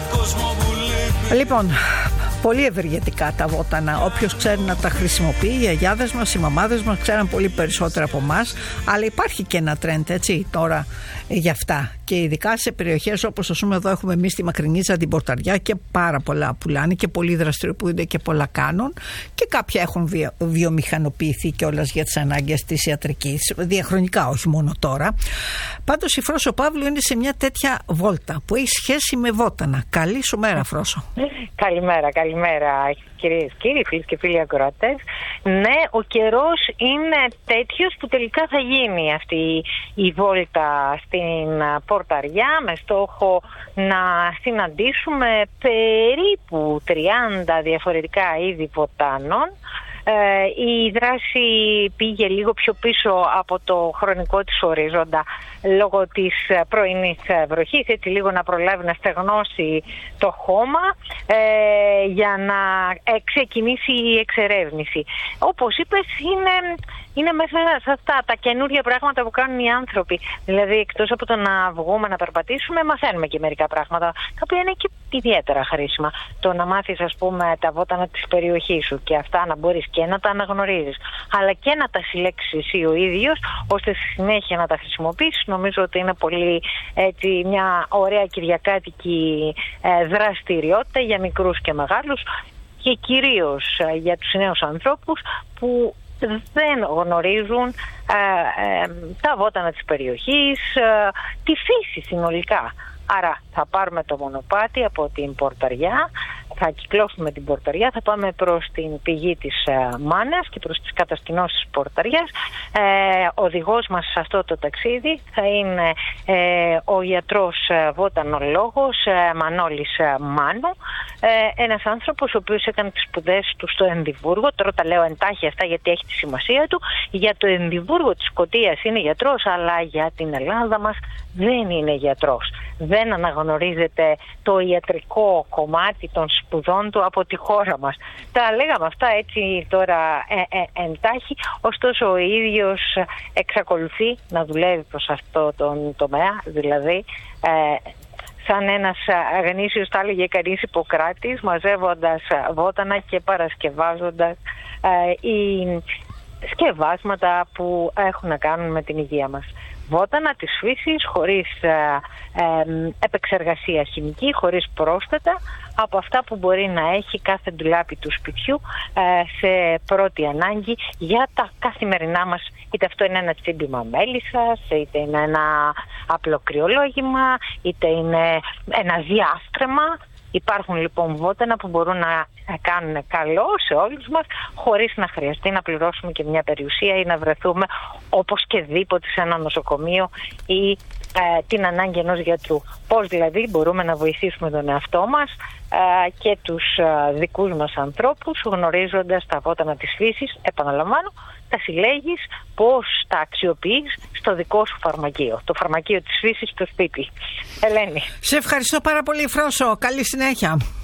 Λοιπόν, πολύ ευεργετικά τα βότανα. Όποιος ξέρει να τα χρησιμοποιεί, οι γιαγιάδες μας, οι μαμάδες μας ξέραν πολύ περισσότερα από εμάς. Αλλά υπάρχει και ένα τρέντ, έτσι, τώρα για αυτά. Και ειδικά σε περιοχές όπως, ας πούμε, εδώ έχουμε εμείς τη Μακρινίτσα, την Πορταριά, και πάρα πολλά πουλάνε και πολλοί δραστηριοποιούνται και πολλά κάνουν. Και κάποια έχουν βιομηχανοποιηθεί κιόλας για τις ανάγκες της ιατρικής, διαχρονικά, όχι μόνο τώρα. Πάντως η Φρόσο Παύλου είναι σε μια τέτοια βόλτα που έχει σχέση με βότανα. Καλή σου μέρα, Φρόσο. Καλημέρα, κυρίες, κύριοι, φίλοι και φίλοι ακροατές. Ναι, ο καιρός είναι τέτοιος που τελικά θα γίνει αυτή η βόλτα στην Πορταριά με στόχο να συναντήσουμε περίπου 30 διαφορετικά είδη βοτάνων. Η δράση πήγε λίγο πιο πίσω από το χρονικό της ορίζοντα λόγω της πρωινής βροχής, έτσι λίγο να προλάβει να στεγνώσει το χώμα για να ξεκινήσει η εξερεύνηση. Όπως είπες, είναι μέσα σε αυτά τα καινούργια πράγματα που κάνουν οι άνθρωποι. Δηλαδή, εκτός από το να βγούμε να περπατήσουμε, μαθαίνουμε και μερικά πράγματα, τα οποία είναι και ιδιαίτερα χρήσιμα. Το να μάθεις, ας πούμε, τα βότανα της περιοχής σου και αυτά να μπορείς και να τα αναγνωρίζεις, αλλά και να τα συλλέξεις εσύ ο ίδιος, ώστε στη συνέχεια να τα χρησιμοποιήσεις. Νομίζω ότι είναι πολύ, έτσι, μια ωραία κυριακάτικη δραστηριότητα για μικρούς και μεγάλους και κυρίως για τους νέους ανθρώπους που δεν γνωρίζουν τα βότανα της περιοχής, τη φύση συνολικά. Άρα θα πάρουμε το μονοπάτι από την Πορταριά, θα κυκλώσουμε την Πορταριά, θα πάμε προς την πηγή της Μάνας και προς τις κατασκηνώσεις της Πορταριάς. Οδηγός μας σε αυτό το ταξίδι θα είναι ο ιατρός βοτανολόγος Μανώλης Μάνου, ένας άνθρωπος ο οποίος έκανε τις σπουδές του στο Εδιμβούργο. Τώρα τα λέω εντάχει αυτά γιατί έχει τη σημασία του. Για το Εδιμβούργο της Σκωτίας είναι γιατρός, αλλά για την Ελλάδα μας δεν είναι γιατρός. Δεν αναγνωρίζεται το ιατρικό κομμάτι των σπουδών του από τη χώρα μας. Τα λέγαμε αυτά έτσι τώρα εντάχει, ωστόσο ο ίδιος εξακολουθεί να δουλεύει προς αυτό τον τομέα, δηλαδή σαν ένας γνήσιος, θα έλεγε κανείς, Ιπποκράτης, μαζεύοντας βότανα και παρασκευάζοντας οι σκευάσματα που έχουν να κάνουν με την υγεία μας. Βότανα της φύσης, χωρίς επεξεργασία χημική, χωρίς πρόσθετα, από αυτά που μπορεί να έχει κάθε ντουλάπι του σπιτιού σε πρώτη ανάγκη για τα καθημερινά μας. Είτε αυτό είναι ένα τσίμπημα μέλισσας, είτε είναι ένα απλό κρυολόγημα, είτε είναι ένα διάστρεμα. Υπάρχουν λοιπόν βότανα που μπορούν να κάνουν καλό σε όλους μας, χωρίς να χρειαστεί να πληρώσουμε και μια περιουσία ή να βρεθούμε οπωσδήποτε σε ένα νοσοκομείο ή την ανάγκη ενός γιατρού. Πώς δηλαδή μπορούμε να βοηθήσουμε τον εαυτό μας και τους δικούς μας ανθρώπους, γνωρίζοντας τα βότανα της φύσης, επαναλαμβάνω, τα συλλέγεις, πώς τα αξιοποιείς στο δικό σου φαρμακείο. Το φαρμακείο της φύσης στο σπίτι. Ελένη. Σε ευχαριστώ πάρα πολύ, Φρόσο. Καλή συνέχεια.